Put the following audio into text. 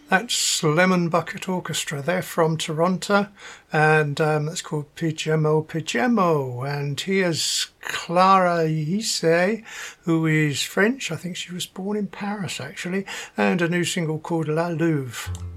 That's Lemon Bucket Orchestra. They're from Toronto, and that's called Pyjamo Pyjamo. And here's Clara Yisse, who is French. I think she was born in Paris, actually, and a new single called La Louve.